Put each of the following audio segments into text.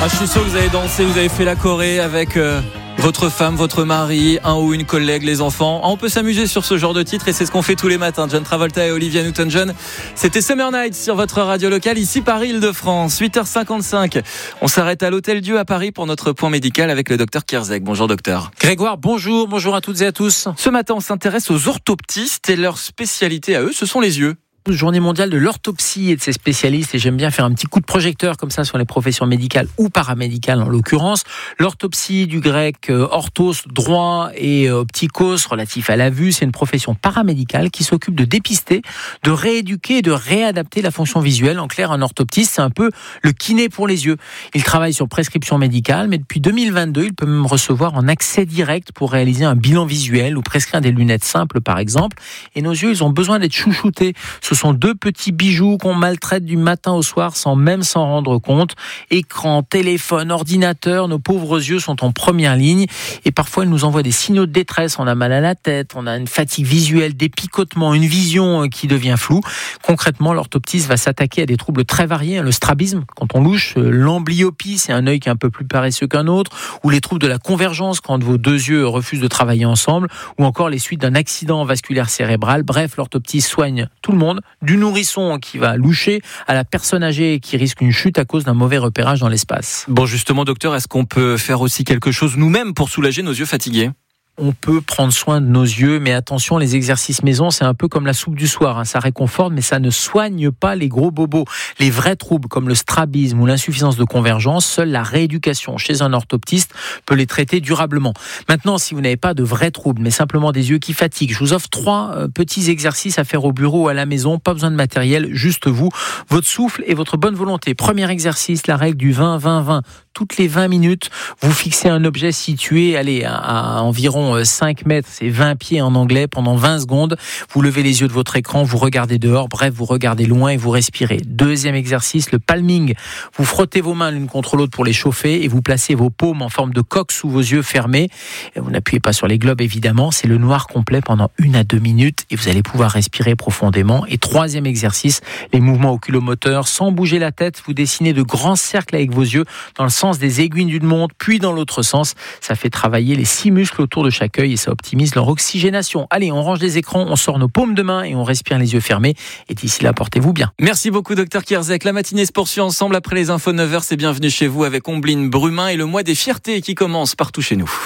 Je suis sûr que vous avez dansé, vous avez fait la choré avec votre femme, votre mari, un ou une collègue, les enfants. On peut s'amuser sur ce genre de titre et c'est ce qu'on fait tous les matins. John Travolta et Olivia Newton-John. C'était Summer Night sur votre radio locale, ici Paris-Île-de-France. 8h55. On s'arrête à l'Hôtel Dieu à Paris pour notre point médical avec le docteur Kierzek. Bonjour docteur. Grégoire, bonjour à toutes et à tous. Ce matin, on s'intéresse aux orthoptistes et leur spécialité à eux, ce sont les yeux. Journée mondiale de l'orthopsie et de ses spécialistes, et j'aime bien faire un petit coup de projecteur comme ça sur les professions médicales ou paramédicales en l'occurrence. L'orthopsie, du grec orthos, droit, et optikos, relatif à la vue, c'est une profession paramédicale qui s'occupe de dépister, de rééduquer et de réadapter la fonction visuelle. En clair, un orthoptiste, c'est un peu le kiné pour les yeux. Il travaille sur prescription médicale, mais depuis 2022, il peut même recevoir en accès direct pour réaliser un bilan visuel ou prescrire des lunettes simples par exemple. Et nos yeux, ils ont besoin d'être chouchoutés. Ce sont deux petits bijoux qu'on maltraite du matin au soir sans même s'en rendre compte. Écran, téléphone, ordinateur, nos pauvres yeux sont en première ligne et parfois ils nous envoient des signaux de détresse. On a mal à la tête, on a une fatigue visuelle, des picotements, une vision qui devient floue. Concrètement, l'orthoptiste va s'attaquer à des troubles très variés. Le strabisme, quand on louche, l'amblyopie, c'est un œil qui est un peu plus paresseux qu'un autre, ou les troubles de la convergence quand vos deux yeux refusent de travailler ensemble, ou encore les suites d'un accident vasculaire cérébral. Bref, l'orthoptiste soigne tout le monde, du nourrisson qui va loucher à la personne âgée qui risque une chute à cause d'un mauvais repérage dans l'espace. Bon, justement, docteur, est-ce qu'on peut faire aussi quelque chose nous-mêmes pour soulager nos yeux fatigués ? On peut prendre soin de nos yeux, mais attention, les exercices maison, c'est un peu comme la soupe du soir. Ça réconforte, mais ça ne soigne pas les gros bobos. Les vrais troubles, comme le strabisme ou l'insuffisance de convergence, seule la rééducation chez un orthoptiste peut les traiter durablement. Maintenant, si vous n'avez pas de vrais troubles, mais simplement des yeux qui fatiguent, je vous offre 3 petits exercices à faire au bureau ou à la maison. Pas besoin de matériel, juste vous, votre souffle et votre bonne volonté. Premier exercice, la règle du 20-20-20. Toutes les 20 minutes, vous fixez un objet situé à environ 5 mètres, c'est 20 pieds en anglais, pendant 20 secondes. Vous levez les yeux de votre écran, vous regardez dehors, bref, vous regardez loin et vous respirez. Deuxième exercice, le palming. Vous frottez vos mains l'une contre l'autre pour les chauffer et vous placez vos paumes en forme de coque sous vos yeux fermés. Et vous n'appuyez pas sur les globes, évidemment. C'est le noir complet pendant 1 à 2 minutes et vous allez pouvoir respirer profondément. Et troisième exercice, les mouvements oculomoteurs. Sans bouger la tête, vous dessinez de grands cercles avec vos yeux dans le sens des aiguilles d'une montre, puis dans l'autre sens. Ça fait travailler les 6 muscles autour de chaque œil et ça optimise leur oxygénation. Allez, on range les écrans, on sort nos paumes de main et on respire les yeux fermés. Et d'ici là, portez-vous bien. Merci beaucoup, docteur Kierzek. La matinée se poursuit ensemble après les infos 9h. C'est bienvenue chez vous avec Ombline Brumin et le mois des fiertés qui commence partout chez nous.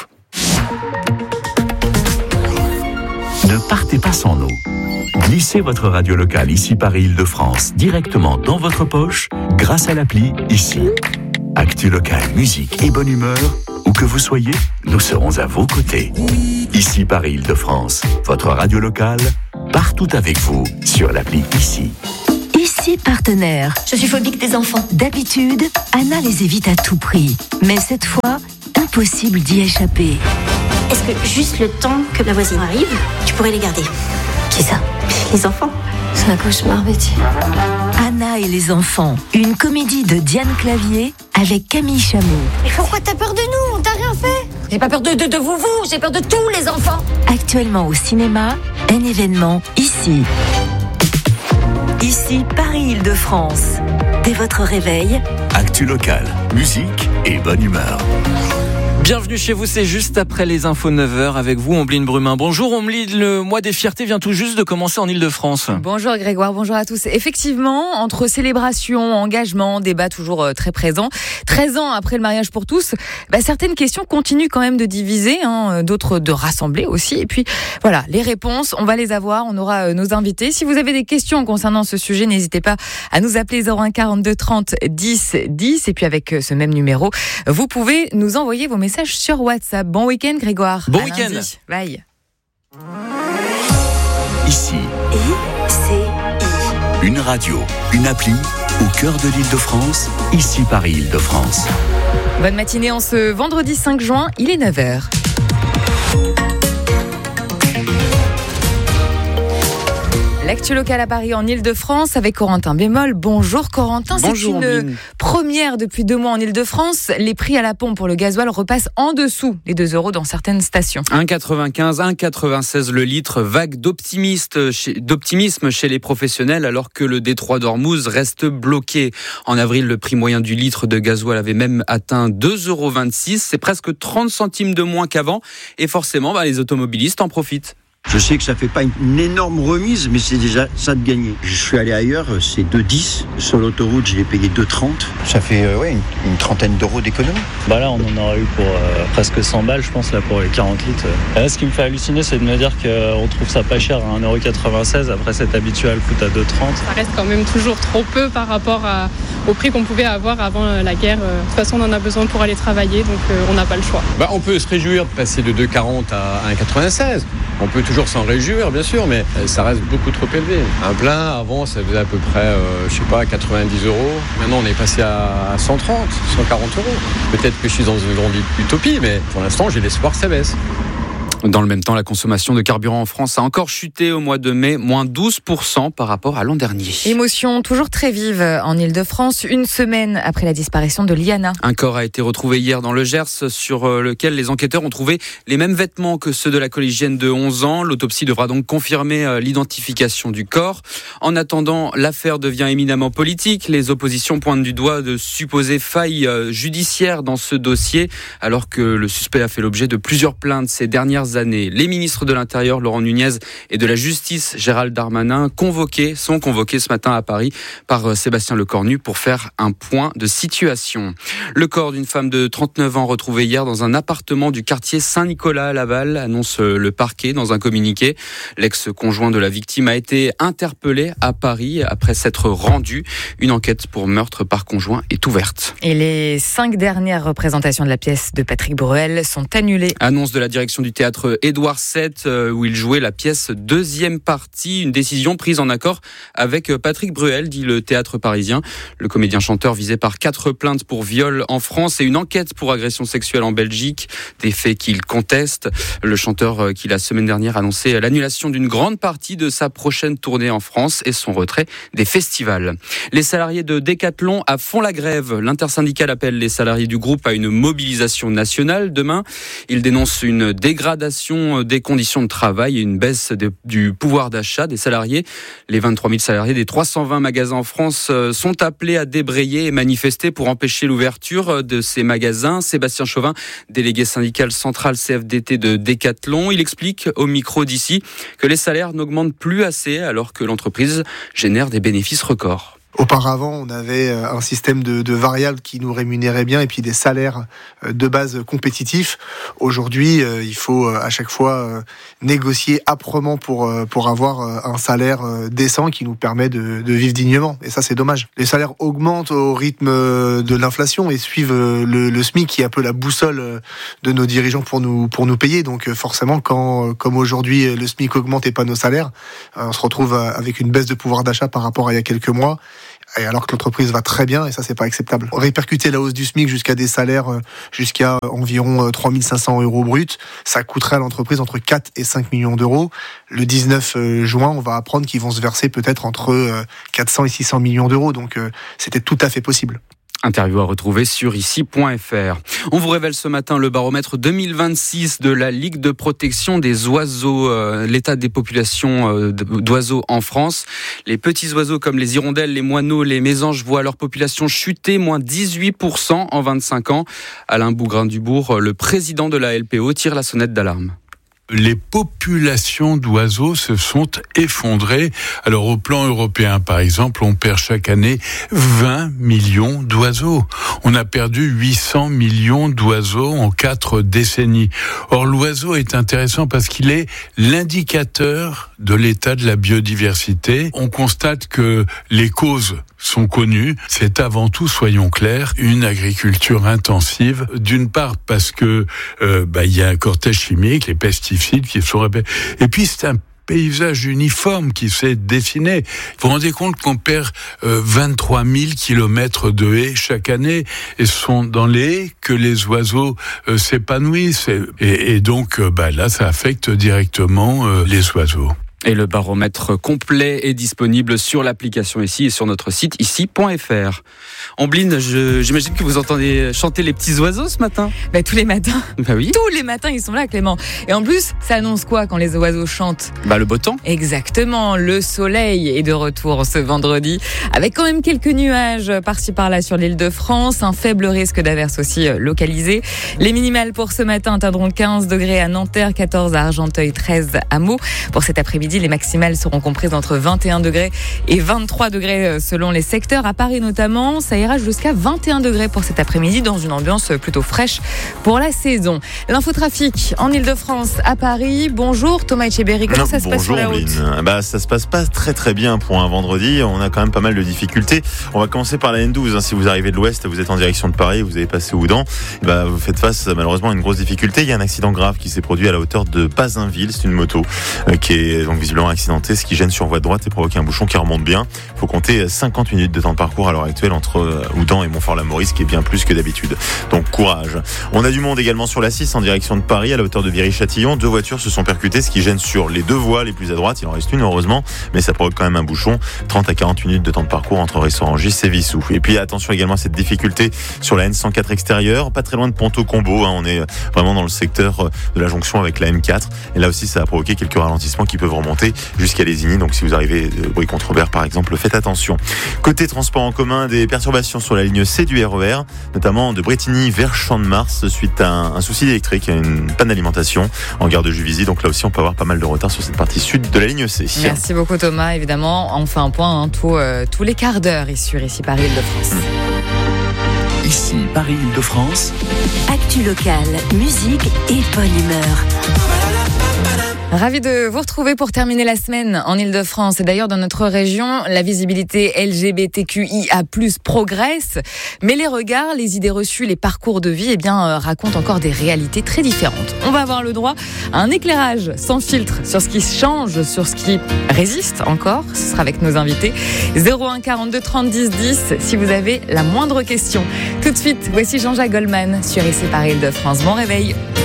Ne partez pas sans nous. Glissez votre radio locale ici Paris-Île-de-France directement dans votre poche grâce à l'appli Ici. Actu locale, musique et bonne humeur, où que vous soyez, nous serons à vos côtés. Ici Paris-Île-de-France, votre radio locale, partout avec vous sur l'appli Ici. Ici partenaire. Je suis phobique des enfants. D'habitude, Anna les évite à tout prix. Mais cette fois, impossible d'y échapper. Est-ce que juste le temps que ma voisine arrive, tu pourrais les garder ? Qui ça ? Les enfants. C'est un cauchemar, Betty. Anna et les enfants, une comédie de Diane Clavier avec Camille Chamou. Mais pourquoi t'as peur de nous ? On t'a rien fait ? J'ai pas peur de vous, j'ai peur de tous les enfants. Actuellement au cinéma, un événement ici. Ici, Paris-Île-de-France. Dès votre réveil, Actu locale, musique et bonne humeur. Bienvenue chez vous, c'est juste après les infos 9h avec vous, Ombline Brumin. Bonjour Ombline, le mois des fiertés vient tout juste de commencer en Île-de-France. Bonjour Grégoire, bonjour à tous. Effectivement, entre célébration, engagement, débat toujours très présent, 13 ans après le mariage pour tous, certaines questions continuent quand même de diviser, d'autres de rassembler aussi. Et puis voilà, les réponses, on va les avoir, on aura nos invités. Si vous avez des questions concernant ce sujet, n'hésitez pas à nous appeler 01 42 30 10 10. Et puis avec ce même numéro, vous pouvez nous envoyer vos messages sur WhatsApp. Bon week-end Grégoire. Bon week-end. Bye. Ici. ICI. Une radio, une appli, au cœur de l'Île-de-France, ici Paris-Île-de-France. Bonne matinée en ce vendredi 5 juin, il est 9h. L'actu locale à Paris en Ile-de-France avec Corentin Bémol. Bonjour Corentin, Bonjour, c'est une première depuis 2 mois en Ile-de-France. Les prix à la pompe pour le gasoil repassent en dessous les 2 € dans certaines stations. 1,95, 1,96 le litre, vague d'optimisme chez les professionnels alors que le détroit d'Ormuz reste bloqué. En avril, le prix moyen du litre de gasoil avait même atteint 2,26 €. C'est presque 30 centimes de moins qu'avant et forcément, les automobilistes en profitent. Je sais que ça fait pas une énorme remise, mais c'est déjà ça de gagner. Je suis allé ailleurs, c'est 2,10. Sur l'autoroute, je l'ai payé 2,30. Ça fait une trentaine d'euros d'économie. Là, on en aura eu pour presque 100 balles, je pense, là, pour les 40 litres. Là, ce qui me fait halluciner, c'est de me dire qu'on trouve ça pas cher à 1,96 €. Après, c'est habituel, le foot à 2,30. Ça reste quand même toujours trop peu par rapport au prix qu'on pouvait avoir avant la guerre. De toute façon, on en a besoin pour aller travailler, donc on n'a pas le choix. On peut se réjouir de passer de 2,40 à 1,96. On peut toujours s'en réjouir, bien sûr, mais ça reste beaucoup trop élevé. Un plein, avant, ça faisait à peu près, 90 €. Maintenant, on est passé à 130, 140 €. Peut-être que je suis dans une grande utopie, mais pour l'instant, j'ai l'espoir que ça baisse. Dans le même temps, la consommation de carburant en France a encore chuté au mois de mai, moins 12% par rapport à l'an dernier. Émotion toujours très vive en Ile-de-France, 1 semaine après la disparition de Liana. Un corps a été retrouvé hier dans le Gers, sur lequel les enquêteurs ont trouvé les mêmes vêtements que ceux de la collégienne de 11 ans. L'autopsie devra donc confirmer l'identification du corps. En attendant, l'affaire devient éminemment politique. Les oppositions pointent du doigt de supposées failles judiciaires dans ce dossier, alors que le suspect a fait l'objet de plusieurs plaintes ces dernières années. Les ministres de l'Intérieur, Laurent Nunez, et de la Justice, Gérald Darmanin, sont convoqués ce matin à Paris par Sébastien Lecornu pour faire un point de situation. Le corps d'une femme de 39 ans retrouvé hier dans un appartement du quartier Saint-Nicolas à Laval, annonce le parquet dans un communiqué. L'ex-conjoint de la victime a été interpellé à Paris après s'être rendu. Une enquête pour meurtre par conjoint est ouverte. Et les 5 dernières représentations de la pièce de Patrick Bruel sont annulées. Annonce de la direction du théâtre Édouard VII, où il jouait la pièce deuxième partie. Une décision prise en accord avec Patrick Bruel, dit le théâtre parisien. Le comédien-chanteur visé par 4 plaintes pour viol en France et une enquête pour agression sexuelle en Belgique. Des faits qu'il conteste. Le chanteur qui la semaine dernière annonçait l'annulation d'une grande partie de sa prochaine tournée en France et son retrait des festivals. Les salariés de Decathlon à fond la grève. L'intersyndicale appelle les salariés du groupe à une mobilisation nationale demain. Ils dénoncent une dégradation des conditions de travail et une baisse du pouvoir d'achat des salariés. Les 23 000 salariés des 320 magasins en France sont appelés à débrayer et manifester pour empêcher l'ouverture de ces magasins. Sébastien Chauvin, délégué syndical central CFDT de Decathlon, il explique au micro d'ici que les salaires n'augmentent plus assez alors que l'entreprise génère des bénéfices records. Auparavant, on avait un système de variables qui nous rémunérait bien et puis des salaires de base compétitifs. Aujourd'hui, il faut à chaque fois négocier âprement pour avoir un salaire décent qui nous permet de vivre dignement. Et ça, c'est dommage. Les salaires augmentent au rythme de l'inflation et suivent le SMIC qui est un peu la boussole de nos dirigeants pour nous payer. Donc forcément, comme aujourd'hui le SMIC augmente et pas nos salaires, on se retrouve avec une baisse de pouvoir d'achat par rapport à il y a quelques mois. Et alors que l'entreprise va très bien, et ça, c'est pas acceptable. Répercuter la hausse du SMIC jusqu'à des salaires jusqu'à environ 3 500 € bruts, ça coûterait à l'entreprise entre 4 et 5 millions d'euros. Le 19 juin, on va apprendre qu'ils vont se verser peut-être entre 400 et 600 millions d'euros. Donc, c'était tout à fait possible. Interview à retrouver sur ici.fr. On vous révèle ce matin le baromètre 2026 de la Ligue de protection des oiseaux, l'état des populations d'oiseaux en France. Les petits oiseaux comme les hirondelles, les moineaux, les mésanges voient leur population chuter, moins 18% en 25 ans. Alain Bougrain-Dubourg, le président de la LPO, tire la sonnette d'alarme. Les populations d'oiseaux se sont effondrées. Alors au plan européen, par exemple, on perd chaque année 20 millions d'oiseaux. On a perdu 800 millions d'oiseaux en 4 décennies. Or, l'oiseau est intéressant parce qu'il est l'indicateur de l'état de la biodiversité. On constate que les causes sont connues. C'est avant tout, soyons clairs, une agriculture intensive. D'une part parce que il y a un cortège chimique, les pesticides qui sont répétés. Et puis c'est un paysage uniforme qui s'est dessiné. Vous vous rendez compte qu'on perd 23 000 kilomètres de haies chaque année, et ce sont dans les haies que les oiseaux s'épanouissent. Et donc là, ça affecte directement les oiseaux. Et le baromètre complet est disponible sur l'application ici et sur notre site ici.fr. Ambline, j'imagine que vous entendez chanter les petits oiseaux ce matin ? Tous les matins. Oui. Tous les matins, ils sont là, Clément. Et en plus, ça annonce quoi quand les oiseaux chantent ? Le beau temps. Exactement, le soleil est de retour ce vendredi, avec quand même quelques nuages par-ci par-là sur l'île de France, un faible risque d'averse aussi localisé. Les minimales pour ce matin atteindront 15 degrés à Nanterre, 14 à Argenteuil, 13 à Meaux. Pour cet après-midi, les maximales seront comprises entre 21 degrés et 23 degrés selon les secteurs. À Paris notamment, ça ira jusqu'à 21 degrés pour cet après-midi dans une ambiance plutôt fraîche pour la saison. L'infotrafic en Ile-de-France à Paris. Bonjour Thomas Etcheberry, comment ça se passe sur la route ? Ça se passe pas très bien pour un vendredi. On a quand même pas mal de difficultés. On va commencer par la N12. Si vous arrivez de l'ouest, vous êtes en direction de Paris, vous avez passé Houdan, vous faites face malheureusement à une grosse difficulté. Il y a un accident grave qui s'est produit à la hauteur de Bazinville. C'est une moto qui est donc visiblement accidentée, ce qui gêne sur voie de droite et provoque un bouchon qui remonte bien. Il faut compter 50 minutes de temps de parcours à l'heure actuelle entre Houdan et Montfort-la-Maurice, qui est bien plus que d'habitude. Donc courage. On a du monde également sur la 6 en direction de Paris à la hauteur de Viry-Châtillon. 2 voitures se sont percutées, ce qui gêne sur les 2 voies les plus à droite. Il en reste une heureusement, mais ça provoque quand même un bouchon. 30 à 40 minutes de temps de parcours entre Ressorangis et Vissou. Et puis attention également à cette difficulté sur la N104 extérieure, pas très loin de Ponto-Combo. On est vraiment dans le secteur de la jonction avec la M4. Et là aussi, ça a provoqué quelques ralentissements qui peuvent remonter jusqu'à Lézigny. Donc si vous arrivez de Bruy-Contrebert par exemple, faites attention. Côté transport en commun, des perturbations sur la ligne C du RER, notamment de Bretigny vers Champ-de-Mars suite à un souci électrique, une panne d'alimentation en gare de Juvisy. Donc là aussi, on peut avoir pas mal de retard sur cette partie sud de la ligne C. Merci beaucoup Thomas. Évidemment, on fait un point tous les quarts d'heure sur ici Paris Île-de-France. Ici Paris Île-de-France. Actu locale, musique et bonne humeur. Ravi de vous retrouver pour terminer la semaine en Ile-de-France. Et d'ailleurs, dans notre région, la visibilité LGBTQIA+ progresse. Mais les regards, les idées reçues, les parcours de vie, racontent encore des réalités très différentes. On va avoir le droit à un éclairage sans filtre sur ce qui change, sur ce qui résiste encore. Ce sera avec nos invités. 01 42 30 10 10 si vous avez la moindre question. Tout de suite, voici Jean-Jacques Goldman sur ici Paris Île-de-France. Bon réveil.